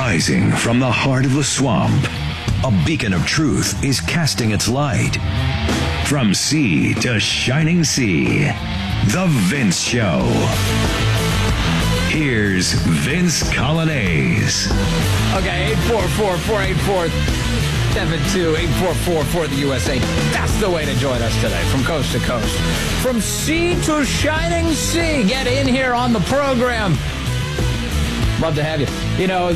Rising from the heart of the swamp, a beacon of truth is casting its light. From sea to shining sea, The Vince Show. Here's Vince Coglianese. Okay, 844-484-728444 for the USA. That's the way to join us today, from coast to coast. From sea to shining sea. Get in here on the program. Love to have you. You know,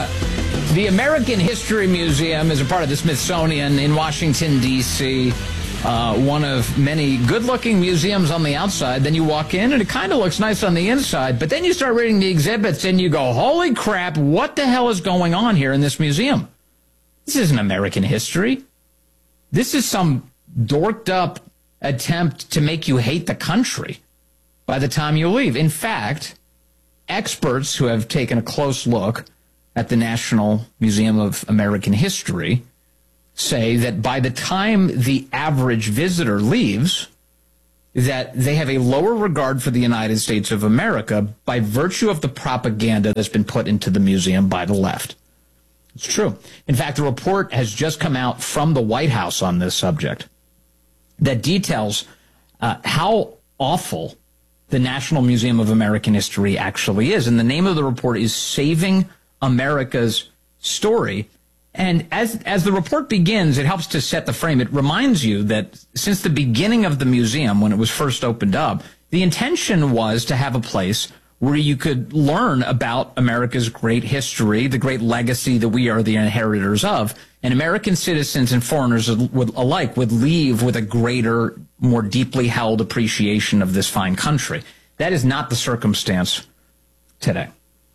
the American History Museum is a part of the Smithsonian in Washington, D.C., one of many good-looking museums on the outside. Then you walk in, and it kind of looks nice on the inside. But then you start reading the exhibits, and you go, holy crap, what the hell is going on here in this museum? This isn't American history. This is some dorked-up attempt to make you hate the country by the time you leave. In fact, experts who have taken a close look at the National Museum of American History say that by the time the average visitor leaves, that they have a lower regard for the United States of America by virtue of the propaganda that's been put into the museum by the left. It's true. In fact, a report has just come out from the White House on this subject that details how awful the National Museum of American History actually is. And the name of the report is Saving America's Story. And as the report begins, it helps to set the frame. It reminds you that since the beginning of the museum, when it was first opened up, the intention was to have a place where you could learn about America's great history, the great legacy that we are the inheritors of. And American citizens and foreigners alike would leave with a greater, more deeply held appreciation of this fine country. That is not the circumstance today.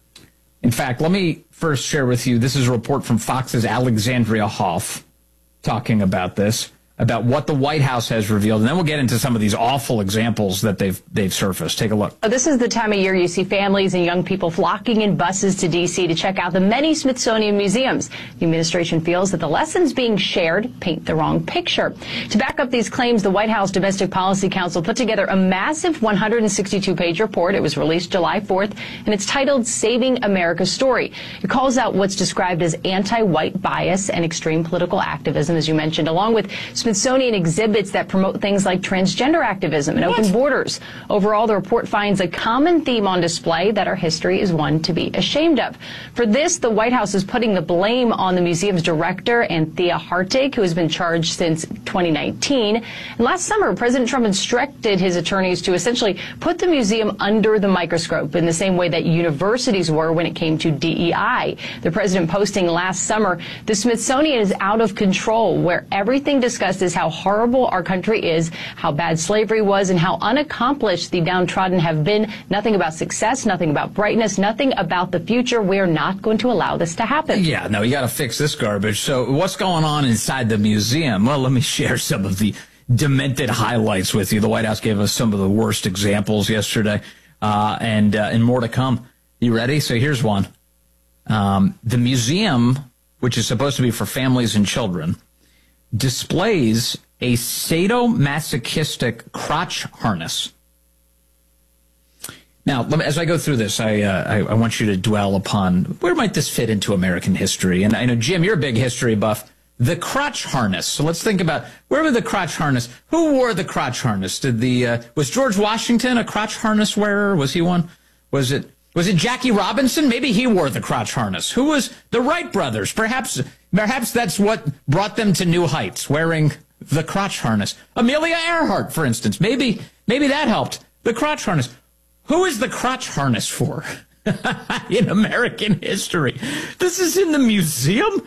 In fact, let me first share with you, this is a report from Fox's Alexandria Hoff talking about this, about what the White House has revealed, and then we'll get into some of these awful examples that they've surfaced. Take a look. This is the time of year you see families and young people flocking in buses to D.C. to check out the many Smithsonian museums. The administration feels that the lessons being shared paint the wrong picture. To back up these claims, the White House Domestic Policy Council put together a massive 162-page report. It was released July 4th, and it's titled Saving America's Story. It calls out what's described as anti-white bias and extreme political activism, as you mentioned, along with Smithsonian exhibits that promote things like transgender activism and open borders. Overall, the report finds a common theme on display, that our history is one to be ashamed of. For this, the White House is putting the blame on the museum's director, Anthea Hartig, who has been charged since 2019. And last summer, President Trump instructed his attorneys to essentially put the museum under the microscope in the same way that universities were when it came to DEI. The president posting last summer, the Smithsonian is out of control, where everything discussed is how horrible our country is, how bad slavery was, and how unaccomplished the downtrodden have been. Nothing about success, nothing about brightness, nothing about the future. We're not going to allow this to happen. Yeah, no, you got to fix this garbage. So what's going on inside the museum? Well, let me share some of the demented highlights with you. The White House gave us some of the worst examples yesterday, and more to come. You ready? So here's one. The museum, which is supposed to be for families and children, displays a sadomasochistic crotch harness. Now, as I go through this, I want you to dwell upon where might this fit into American history. And I know, Jim, you're a big history buff. The crotch harness. So let's think about, where was the crotch harness? Who wore the crotch harness? Was George Washington a crotch harness wearer? Was he one? Was it Jackie Robinson? Maybe he wore the crotch harness. Who was the Wright brothers? Perhaps that's what brought them to new heights, wearing the crotch harness. Amelia Earhart, for instance. Maybe that helped. The crotch harness. Who is the crotch harness for in American history? This is in the museum?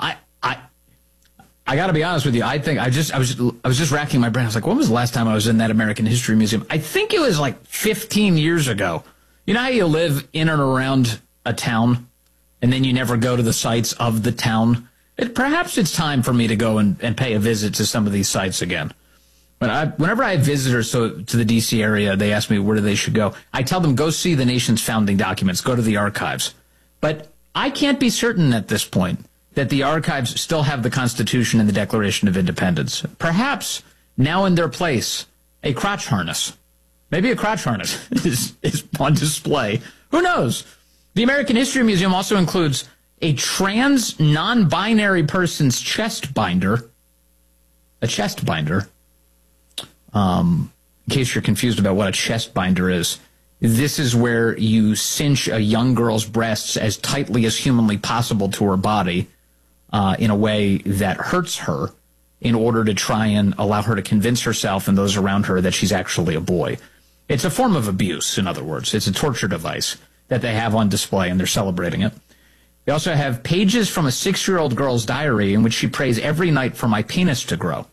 I got to be honest with you. I think I was just racking my brain. I was like, when was the last time I was in that American History Museum? I think it was like 15 years ago. You know how you live in and around a town, and then you never go to the sites of the town? Perhaps it's time for me to go and pay a visit to some of these sites again. But whenever I have visitors to the D.C. area, they ask me where they should go. I tell them, go see the nation's founding documents, go to the archives. But I can't be certain at this point that the archives still have the Constitution and the Declaration of Independence. Perhaps now in their place, a crotch harness. Maybe a crotch harness is on display. Who knows? The American History Museum also includes a trans non-binary person's chest binder, a chest binder, in case you're confused about what a chest binder is, this is where you cinch a young girl's breasts as tightly as humanly possible to her body in a way that hurts her in order to try and allow her to convince herself and those around her that she's actually a boy. It's a form of abuse, in other words. It's a torture device that they have on display, and they're celebrating it. They also have pages from a 6-year-old girl's diary in which she prays every night for my penis to grow.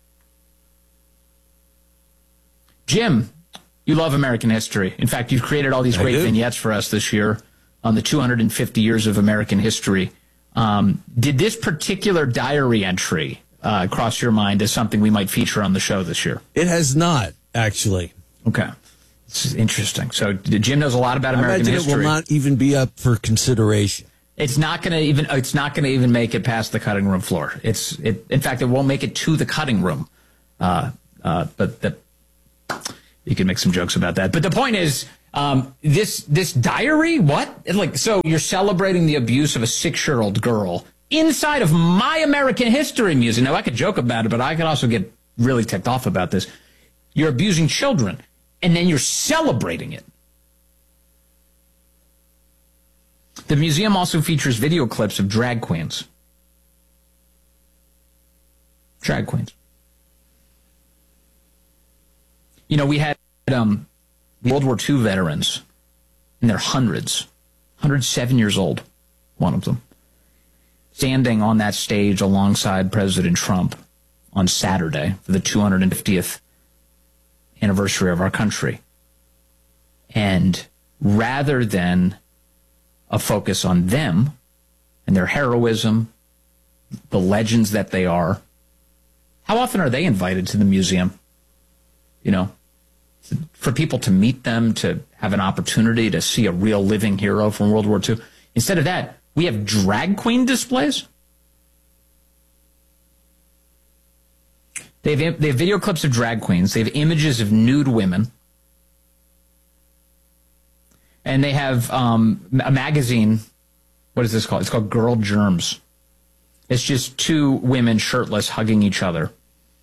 Jim, you love American history. In fact, you've created all these great vignettes for us this year on the 250 years of American history. Did this particular diary entry cross your mind as something we might feature on the show this year? It has not, actually. Okay. It's interesting. So Jim knows a lot about American history. It will not even be up for consideration. It's not going to even make it past the cutting room floor. In fact, it won't make it to the cutting room. But you can make some jokes about that. But the point is, this diary, what? So you're celebrating the abuse of a 6-year-old girl inside of My American History Museum. Now, I could joke about it, but I could also get really ticked off about this. You're abusing children, and then you're celebrating it. The museum also features video clips of drag queens. Drag queens. You know, we had World War II veterans, and they're hundreds, 107 years old, one of them, standing on that stage alongside President Trump on Saturday for the 250th anniversary of our country. And rather than a focus on them and their heroism, the legends that they are, how often are they invited to the museum? You know, for people to meet them, to have an opportunity to see a real living hero from World War II. Instead of that, we have drag queen displays. They have video clips of drag queens. They have images of nude women. And they have a magazine. What is this called? It's called Girl Germs. It's just two women shirtless hugging each other.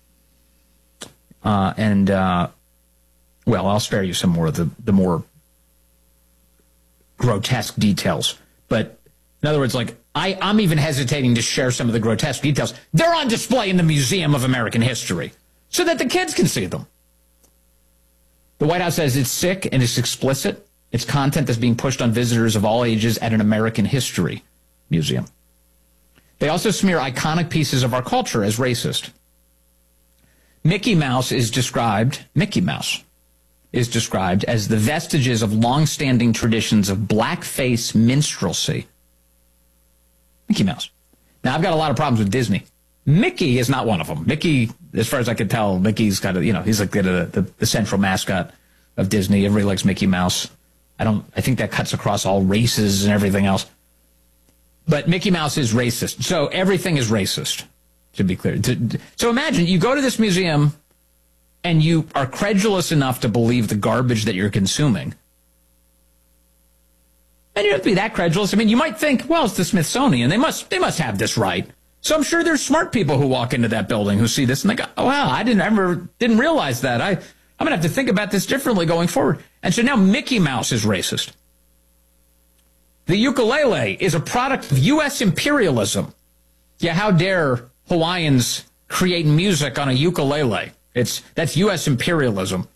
Well, I'll spare you some more of the more grotesque details. But in other words, I'm even hesitating to share some of the grotesque details. They're on display in the Museum of American History so that the kids can see them. The White House says it's sick and it's explicit. It's content that's being pushed on visitors of all ages at an American history museum. They also smear iconic pieces of our culture as racist. Mickey Mouse is described as the vestiges of long-standing traditions of blackface minstrelsy. Mickey Mouse. Now, I've got a lot of problems with Disney. Mickey is not one of them. Mickey, as far as I could tell, Mickey's got he's like the central mascot of Disney. Everybody likes Mickey Mouse. I think that cuts across all races and everything else. But Mickey Mouse is racist. So everything is racist, to be clear. So imagine you go to this museum and you are credulous enough to believe the garbage that you're consuming. And you don't have to be that credulous. I mean, you might think, well, it's the Smithsonian. They must have this right. So I'm sure there's smart people who walk into that building who see this and they go, oh, wow, I didn't realize that. I'm going to have to think about this differently going forward. And so now Mickey Mouse is racist. The ukulele is a product of U.S. imperialism. Yeah, how dare Hawaiians create music on a ukulele? That's U.S. imperialism.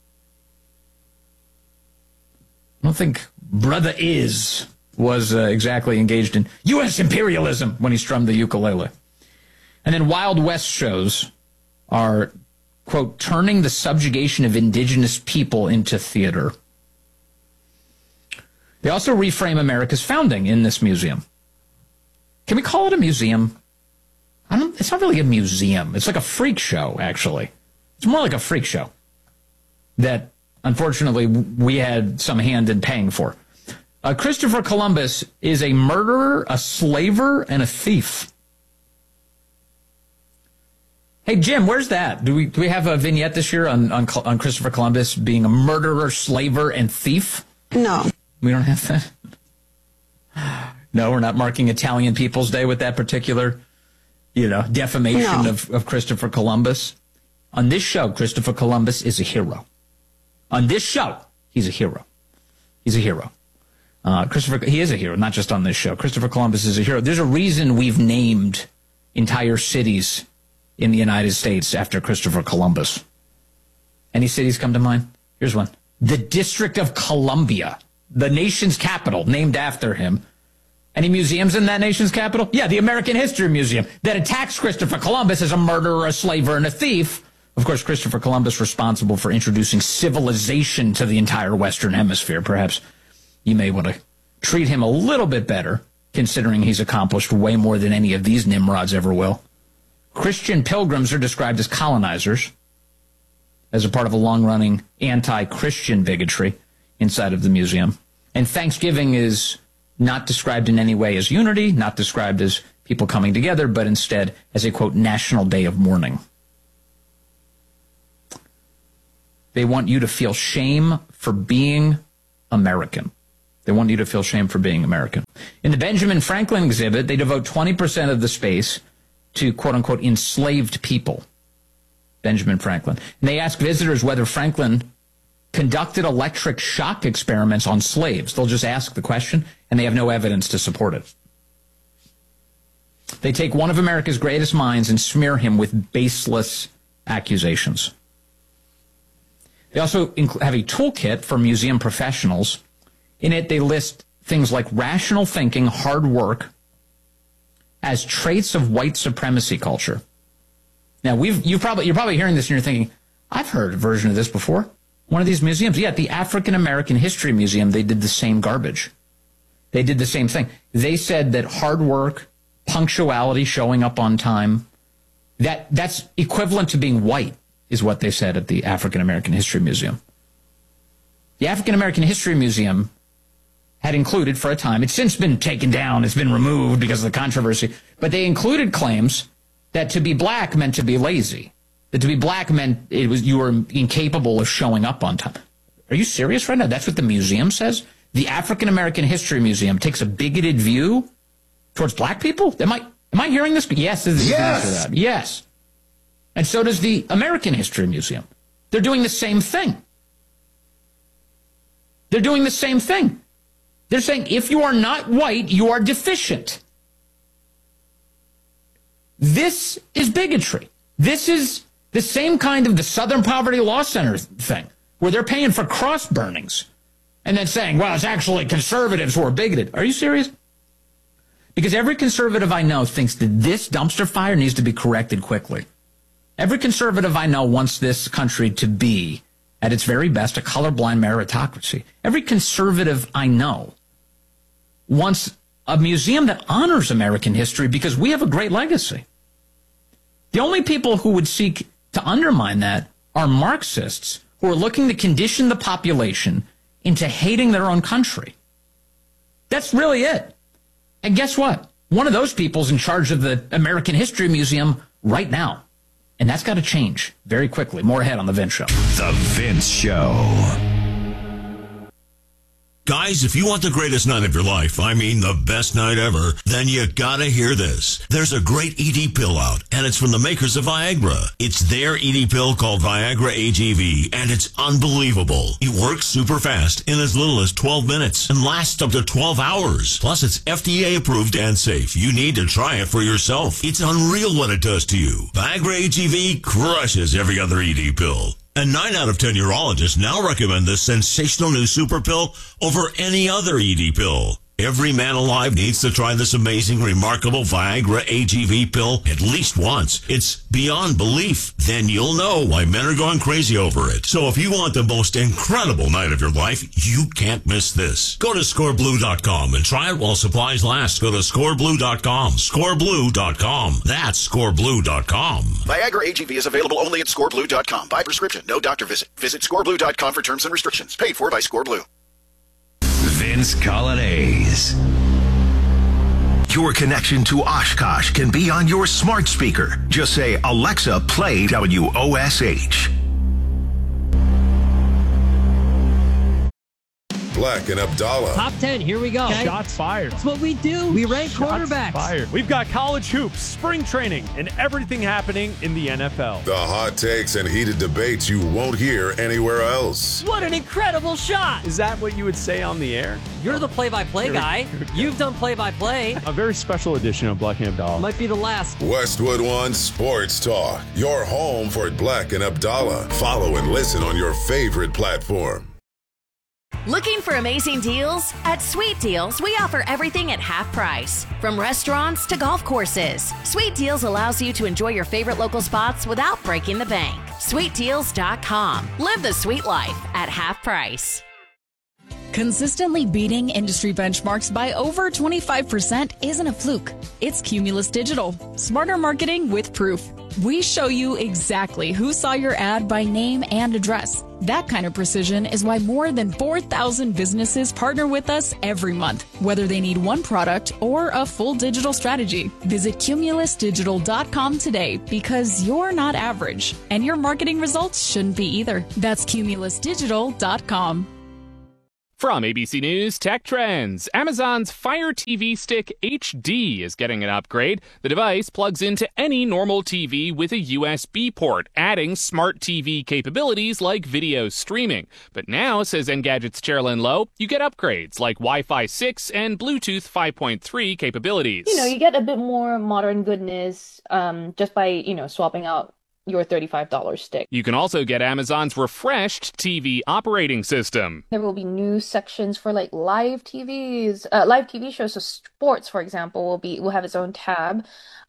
I don't think Brother Is was exactly engaged in U.S. imperialism when he strummed the ukulele. And then Wild West shows are, quote, turning the subjugation of indigenous people into theater. They also reframe America's founding in this museum. Can we call it a museum? It's not really a museum. It's like a freak show, actually. It's more like a freak show that, unfortunately, we had some hand in paying for. Christopher Columbus is a murderer, a slaver, and a thief. Hey, Jim, where's that? Do we have a vignette this year on Christopher Columbus being a murderer, slaver, and thief? No. We don't have that? No, we're not marking Italian People's Day with that particular, defamation of Christopher Columbus. On this show, Christopher Columbus is a hero. On this show, he's a hero. He's a hero. He is a hero, not just on this show. Christopher Columbus is a hero. There's a reason we've named entire cities in the United States after Christopher Columbus. Any cities come to mind? Here's one. The District of Columbia, the nation's capital, named after him. Any museums in that nation's capital? Yeah, the American History Museum that attacks Christopher Columbus as a murderer, a slaver, and a thief. Of course, Christopher Columbus responsible for introducing civilization to the entire Western Hemisphere. Perhaps you may want to treat him a little bit better, considering he's accomplished way more than any of these Nimrods ever will. Christian pilgrims are described as colonizers as a part of a long-running anti-Christian bigotry inside of the museum. And Thanksgiving is not described in any way as unity, not described as people coming together, but instead as a, quote, national day of mourning. They want you to feel shame for being American. They want you to feel shame for being American. In the Benjamin Franklin exhibit, they devote 20% of the space to, quote-unquote, enslaved people. Benjamin Franklin. And they ask visitors whether Franklin conducted electric shock experiments on slaves. They'll just ask the question, and they have no evidence to support it. They take one of America's greatest minds and smear him with baseless accusations. They also have a toolkit for museum professionals. In it, they list things like rational thinking, hard work, as traits of white supremacy culture. Now, you're probably hearing this and you're thinking, I've heard a version of this before. One of these museums. Yeah, at the African American History Museum, they did the same garbage. They did the same thing. They said that hard work, punctuality, showing up on time, that's equivalent to being white, is what they said at the African American History Museum. The African American History Museum had included for a time, it's since been taken down, it's been removed because of the controversy, but they included claims that to be black meant to be lazy. That to be black meant you were incapable of showing up on time. Are you serious right now? That's what the museum says? The African American History Museum takes a bigoted view towards black people? Am I hearing this? Yes, this is the answer to that. Yes. And so does the American History Museum. They're doing the same thing. They're doing the same thing. They're saying if you are not white, you are deficient. This is bigotry. This is the same kind of the Southern Poverty Law Center thing, where they're paying for cross burnings and then saying, well, it's actually conservatives who are bigoted. Are you serious? Because every conservative I know thinks that this dumpster fire needs to be corrected quickly. Every conservative I know wants this country to be, at its very best, a colorblind meritocracy. Every conservative I know wants a museum that honors American history because we have a great legacy. The only people who would seek to undermine that are Marxists who are looking to condition the population into hating their own country. That's really it. And guess what? One of those people is in charge of the American History Museum right now. And that's got to change very quickly. More ahead on The Vince Show. The Vince Show. Guys, if you want the greatest night of your life, I mean the best night ever, then you gotta hear this. There's a great ED pill out, and it's from the makers of Viagra. It's their ED pill called Viagra AGV, and it's unbelievable. It works super fast in as little as 12 minutes and lasts up to 12 hours. Plus, it's FDA approved and safe. You need to try it for yourself. It's unreal what it does to you. Viagra AGV crushes every other ED pill. And 9 out of 10 urologists now recommend this sensational new super pill over any other ED pill. Every man alive needs to try this amazing, remarkable Viagra AGV pill at least once. It's beyond belief. Then you'll know why men are going crazy over it. So if you want the most incredible night of your life, you can't miss this. Go to scoreblue.com and try it while supplies last. Go to scoreblue.com. Scoreblue.com. That's scoreblue.com. Viagra AGV is available only at scoreblue.com. By prescription, no doctor visit. Visit scoreblue.com for terms and restrictions. Paid for by Scoreblue. Vince Colonnese. Your connection to Oshkosh can be on your smart speaker. Just say, Alexa, play WOSH. Black and Abdallah. Top 10, here we go. Okay. Shots fired. That's what we do. We rank quarterbacks. Fired. We've got college hoops, spring training, and everything happening in the NFL. The hot takes and heated debates you won't hear anywhere else. What an incredible shot. Is that what you would say on the air? You're the play-by-play guy. You've done play-by-play. A very special edition of Black and Abdallah. Might be the last. Westwood One Sports Talk. Your home for Black and Abdallah. Follow and listen on your favorite platform. Looking for amazing deals? At Sweet Deals, we offer everything at half price. From restaurants to golf courses, Sweet Deals allows you to enjoy your favorite local spots without breaking the bank. SweetDeals.com. Live the sweet life at half price. Consistently beating industry benchmarks by over 25% isn't a fluke. It's Cumulus Digital. Smarter marketing with proof. We show you exactly who saw your ad by name and address. That kind of precision is why more than 4,000 businesses partner with us every month, whether they need one product or a full digital strategy. Visit CumulusDigital.com today because you're not average, and your marketing results shouldn't be either. That's CumulusDigital.com. From ABC News Tech Trends, Amazon's Fire TV Stick HD is getting an upgrade. The device plugs into any normal TV with a USB port, adding smart TV capabilities like video streaming. But now, says Engadget's Chairlyn Lowe, you get upgrades like Wi-Fi 6 and Bluetooth 5.3 capabilities. You get a bit more modern goodness just by, swapping out your $35 stick. You can also get Amazon's refreshed TV operating system. There will be new sections for live TVs, live TV shows. So sports, for example, will have its own tab.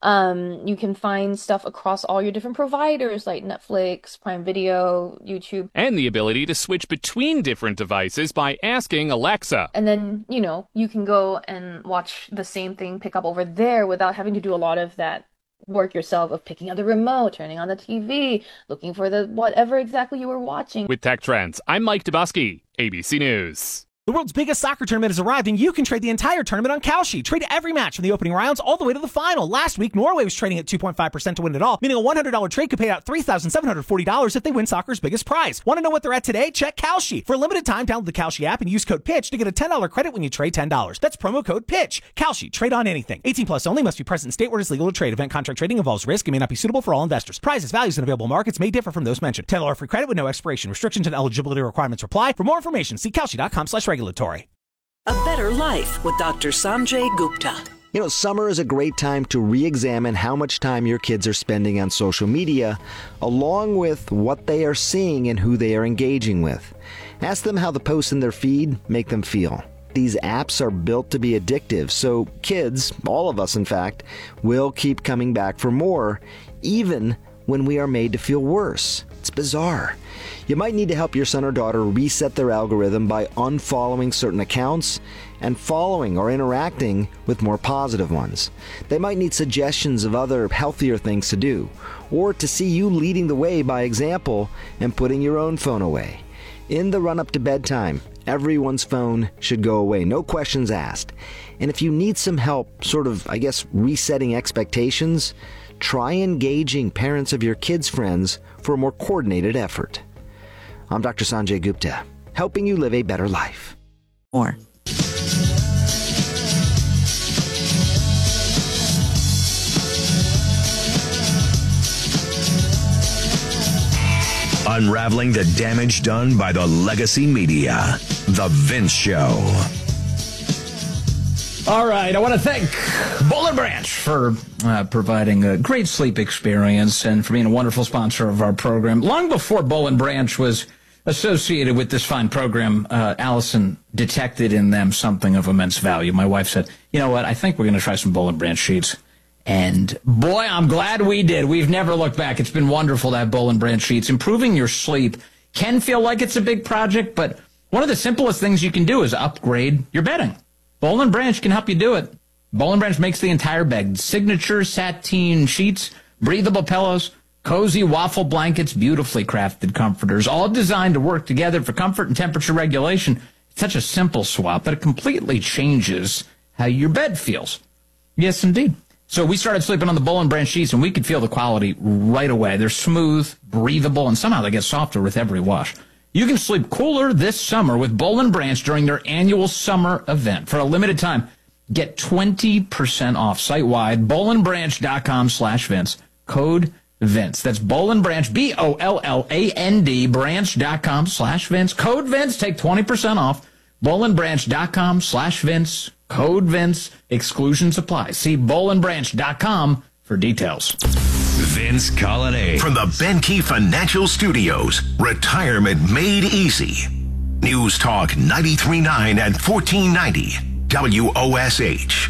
You can find stuff across all your different providers like Netflix, Prime Video, YouTube. And the ability to switch between different devices by asking Alexa. And then, you can go and watch the same thing pick up over there without having to do a lot of that work yourself of picking up the remote, turning on the TV, looking for the whatever exactly you were watching. With Tech Trends, I'm Mike Dubusky, ABC News. The world's biggest soccer tournament has arrived, and you can trade the entire tournament on Kalshi. Trade every match from the opening rounds all the way to the final. Last week, Norway was trading at 2.5% to win it all, meaning a $100 trade could pay out $3,740 if they win soccer's biggest prize. Want to know what they're at today? Check Kalshi. For a limited time, download the Kalshi app and use code PITCH to get a $10 credit when you trade $10. That's promo code PITCH. Kalshi. Trade on anything. 18 plus only. Must be present in state where it is legal to trade. Event contract trading involves risk and may not be suitable for all investors. Prizes, values, and available markets may differ from those mentioned. $10 free credit with no expiration. Restrictions and eligibility requirements apply. For more information, see Kalshi.com/regulatory. A Better Life with Dr. Sanjay Gupta. Summer is a great time to re-examine how much time your kids are spending on social media, along with what they are seeing and who they are engaging with. Ask them how the posts in their feed make them feel. These apps are built to be addictive, so kids, all of us in fact, will keep coming back for more, even when we are made to feel worse. It's bizarre. You might need to help your son or daughter reset their algorithm by unfollowing certain accounts and following or interacting with more positive ones. They might need suggestions of other healthier things to do, or to see you leading the way by example and putting your own phone away. In the run-up to bedtime, everyone's phone should go away, no questions asked. And if you need some help resetting expectations, try engaging parents of your kids' friends for a more coordinated effort. I'm Dr. Sanjay Gupta, helping you live a better life. More. Unraveling the damage done by the legacy media. The Vince Show. All right, I want to thank Boll & Branch for providing a great sleep experience and for being a wonderful sponsor of our program. Long before Boll & Branch was associated with this fine program, Allison detected in them something of immense value. My wife said, you know what, I think we're going to try some Boll & Branch sheets. And boy, I'm glad we did. We've never looked back. It's been wonderful to have Boll & Branch sheets. Improving your sleep can feel like it's a big project, but one of the simplest things you can do is upgrade your bedding. Boll & Branch can help you do it. Boll & Branch makes the entire bed. Signature sateen sheets, breathable pillows, cozy waffle blankets, beautifully crafted comforters, all designed to work together for comfort and temperature regulation. It's such a simple swap, but it completely changes how your bed feels. Yes, indeed. So we started sleeping on the Boll & Branch sheets, and we could feel the quality right away. They're smooth, breathable, and somehow they get softer with every wash. You can sleep cooler this summer with Boll & Branch during their annual summer event. For a limited time, get 20% off site-wide, bollandbranch.com/Vince. Code Vince. That's Boll & Branch, BOLLAND, branch.com/Vince. Code Vince. Take 20% off. bollandbranch.com/Vince. Code Vince. Exclusions apply. See bollandbranch.com for details. Vince Colonnade. From the Benke Financial Studios, retirement made easy. News Talk 93.9 and 1490 WOSH.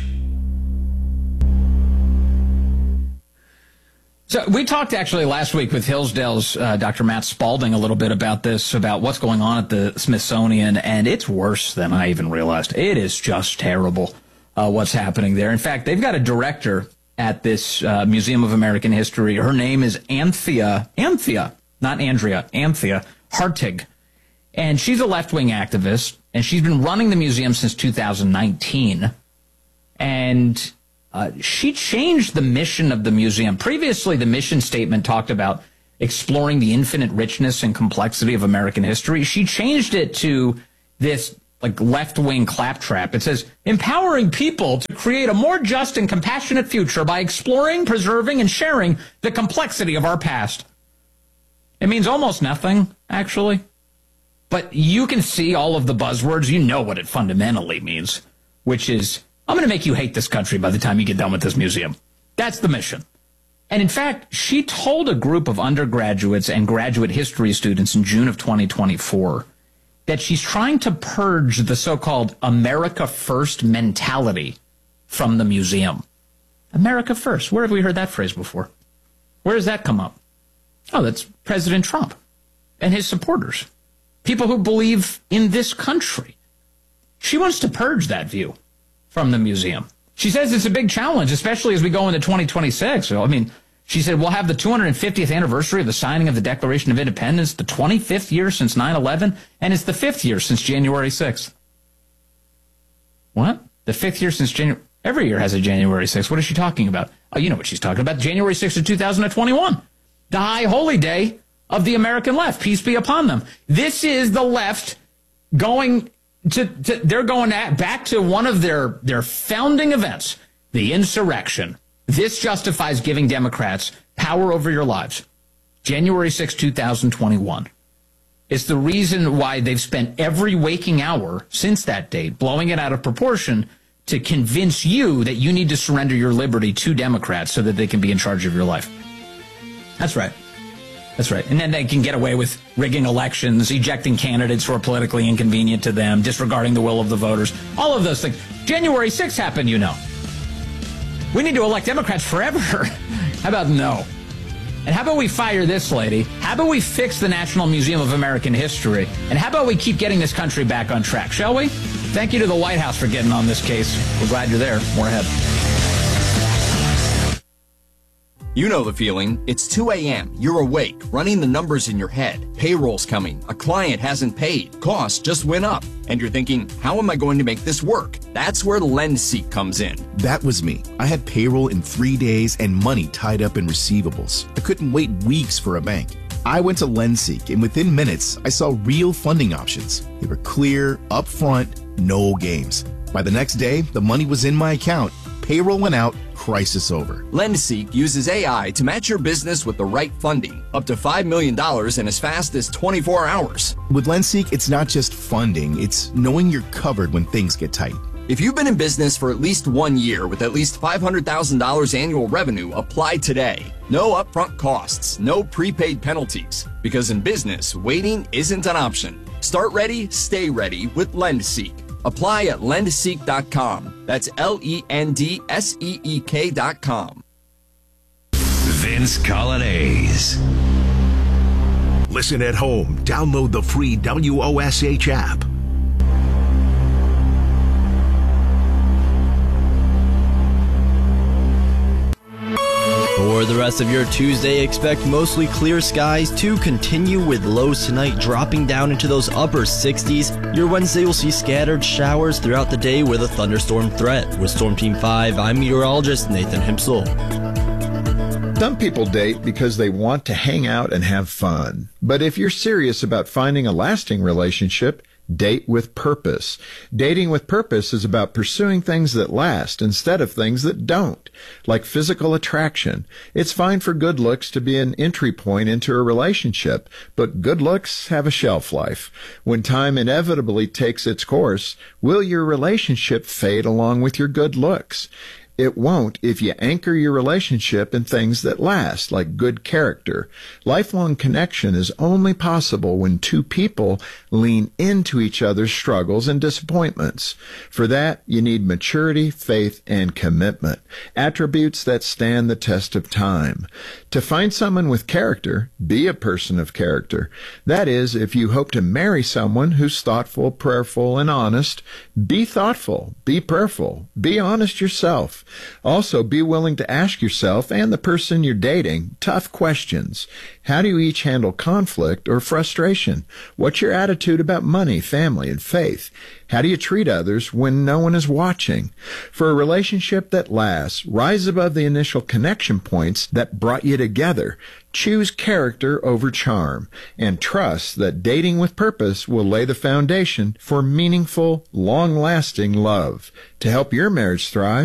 So we talked actually last week with Hillsdale's Dr. Matt Spalding a little bit about this, about what's going on at the Smithsonian, and it's worse than I even realized. It is just terrible what's happening there. In fact, they've got a director at this Museum of American History. Her name is Anthea, not Andrea, Anthea Hartig. And she's a left-wing activist, and she's been running the museum since 2019. And she changed the mission of the museum. Previously, the mission statement talked about exploring the infinite richness and complexity of American history. She changed it to this like left-wing claptrap. It says, empowering people to create a more just and compassionate future by exploring, preserving, and sharing the complexity of our past. It means almost nothing, actually. But you can see all of the buzzwords. You know what it fundamentally means, which is, I'm going to make you hate this country by the time you get done with this museum. That's the mission. And in fact, she told a group of undergraduates and graduate history students in June of 2024 that she's trying to purge the so-called America First mentality from the museum. America First. Where have we heard that phrase before? Where does that come up? Oh, that's President Trump and his supporters. People who believe in this country. She wants to purge that view from the museum. She says it's a big challenge, especially as we go into 2026. So, I mean, she said we'll have the 250th anniversary of the signing of the Declaration of Independence, the 25th year since 9/11, and it's the 5th year since January 6th. What? The 5th year since January? Every year has a January 6th. What is she talking about? Oh, you know what she's talking about. January 6th of 2021. The high holy day of the American left. Peace be upon them. This is the left going they're going back to one of their founding events, the insurrection. This justifies giving Democrats power over your lives. January 6, 2021. It's the reason why they've spent every waking hour since that date blowing it out of proportion to convince you that you need to surrender your liberty to Democrats so that they can be in charge of your life. That's right. That's right. And then they can get away with rigging elections, ejecting candidates who are politically inconvenient to them, disregarding the will of the voters, all of those things. January 6th happened, you know. We need to elect Democrats forever. How about no? And how about we fire this lady? How about we fix the National Museum of American History? And how about we keep getting this country back on track, shall we? Thank you to the White House for getting on this case. We're glad you're there. More ahead. You know the feeling. It's 2 a.m. You're awake, running the numbers in your head. Payroll's coming. A client hasn't paid. Costs just went up. And you're thinking, how am I going to make this work? That's where LendSeek comes in. That was me. I had payroll in 3 days and money tied up in receivables. I couldn't wait weeks for a bank. I went to LendSeek, and within minutes, I saw real funding options. They were clear, upfront, no games. By the next day, the money was in my account. Payroll went out, crisis over. LendSeek uses AI to match your business with the right funding, up to $5 million in as fast as 24 hours. With LendSeek, it's not just funding, it's knowing you're covered when things get tight. If you've been in business for at least 1 year with at least $500,000 annual revenue, apply today. No upfront costs, no prepaid penalties. Because in business, waiting isn't an option. Start ready, stay ready with LendSeek. Apply at lendseek.com. That's LENDSEEK.com. Vince Colonnade. Listen at home. Download the free WOSH app. For the rest of your Tuesday, expect mostly clear skies to continue with lows tonight dropping down into those upper 60s. Your Wednesday will see scattered showers throughout the day with a thunderstorm threat. With Storm Team 5, I'm meteorologist Nathan Himsel. Some people date because they want to hang out and have fun. But if you're serious about finding a lasting relationship, date with purpose. Dating with purpose is about pursuing things that last instead of things that don't, like physical attraction. It's fine for good looks to be an entry point into a relationship, but good looks have a shelf life. When time inevitably takes its course, will your relationship fade along with your good looks? It won't if you anchor your relationship in things that last, like good character. Lifelong connection is only possible when two people lean into each other's struggles and disappointments. For that, you need maturity, faith, and commitment, attributes that stand the test of time. To find someone with character, be a person of character. That is, if you hope to marry someone who's thoughtful, prayerful, and honest, be thoughtful, be prayerful, be honest yourself. Also, be willing to ask yourself and the person you're dating tough questions. How do you each handle conflict or frustration? What's your attitude about money, family, and faith? How do you treat others when no one is watching? For a relationship that lasts, rise above the initial connection points that brought you together. Choose character over charm, and trust that dating with purpose will lay the foundation for meaningful, long-lasting love. To help your marriage thrive,